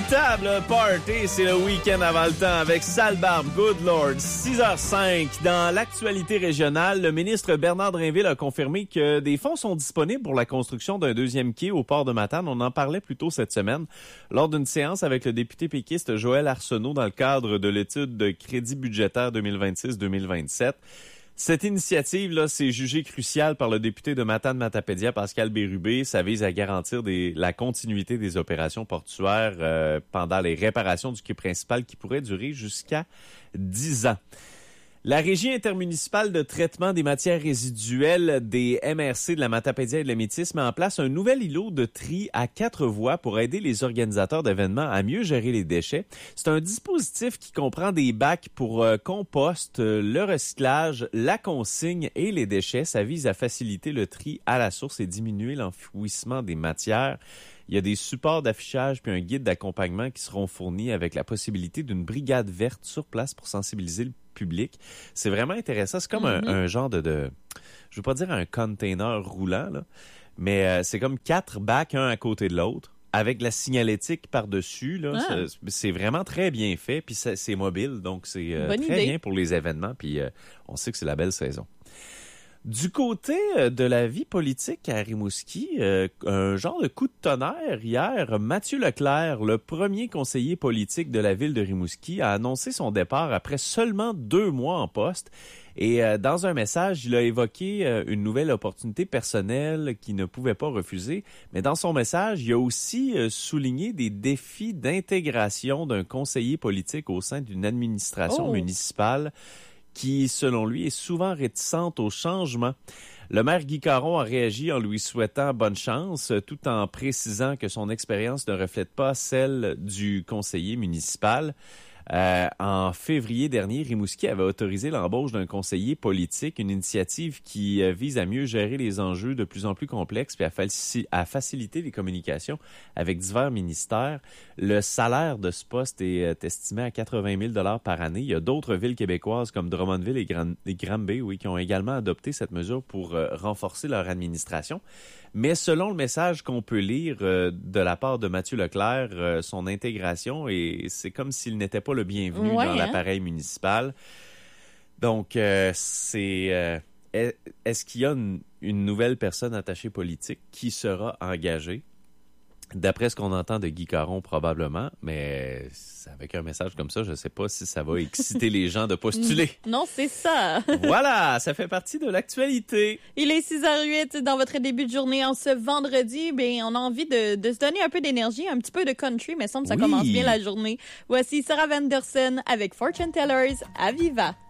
véritable party, c'est le week-end avant le temps avec Sale Barbe, Good Lord, 6h05. Dans l'actualité régionale, le ministre Bernard Drinville a confirmé que des fonds sont disponibles pour la construction d'un deuxième quai au port de Matane. On en parlait plus tôt cette semaine lors d'une séance avec le député péquiste Joël Arsenault dans le cadre de l'étude de crédit budgétaire 2026-2027. Cette initiative-là, c'est jugé cruciale par le député de Matane-Matapédia, Pascal Bérubé. Ça vise à garantir la continuité des opérations portuaires pendant les réparations du quai principal qui pourrait durer jusqu'à 10 ans. La Régie intermunicipale de traitement des matières résiduelles des MRC de la Matapédia et de la Métis met en place un nouvel îlot de tri à 4 voies pour aider les organisateurs d'événements à mieux gérer les déchets. C'est un dispositif qui comprend des bacs pour compost, le recyclage, la consigne et les déchets. Ça vise à faciliter le tri à la source et diminuer l'enfouissement des matières. Il y a des supports d'affichage puis un guide d'accompagnement qui seront fournis avec la possibilité d'une brigade verte sur place pour sensibiliser le public. C'est vraiment intéressant. C'est comme un genre de... Je veux pas dire un container roulant, là, mais c'est comme 4 bacs, un à côté de l'autre, avec la signalétique par-dessus. Là, c'est vraiment très bien fait, puis c'est mobile, donc c'est très bien pour les événements, puis on sait que c'est la belle saison. Du côté de la vie politique à Rimouski, un genre de coup de tonnerre hier, Mathieu Leclerc, le premier conseiller politique de la ville de Rimouski, a annoncé son départ après seulement 2 mois en poste. Et dans un message, il a évoqué une nouvelle opportunité personnelle qu'il ne pouvait pas refuser. Mais dans son message, il a aussi souligné des défis d'intégration d'un conseiller politique au sein d'une administration municipale qui, selon lui, est souvent réticente au changement. Le maire Guy Caron a réagi en lui souhaitant bonne chance, tout en précisant que son expérience ne reflète pas celle du conseiller municipal. En février dernier, Rimouski avait autorisé l'embauche d'un conseiller politique, une initiative qui vise à mieux gérer les enjeux de plus en plus complexes puis à faciliter les communications avec divers ministères. Le salaire de ce poste est estimé à 80 000 $ par année. Il y a d'autres villes québécoises comme Drummondville et Granby, qui ont également adopté cette mesure pour renforcer leur administration. Mais selon le message qu'on peut lire de la part de Mathieu Leclerc, son intégration, c'est comme s'il n'était pas le bienvenu dans l'appareil municipal. Donc, est-ce qu'il y a une nouvelle personne attachée politique qui sera engagée? D'après ce qu'on entend de Guy Caron, probablement, mais avec un message comme ça, je ne sais pas si ça va exciter les gens de postuler. Non, c'est ça. Voilà, ça fait partie de l'actualité. Il est 6h08 dans votre début de journée en ce vendredi. On a envie de se donner un peu d'énergie, un petit peu de country, mais semble que ça commence bien la journée. Voici Sarah Vanderson avec Fortune Tellers à Viva.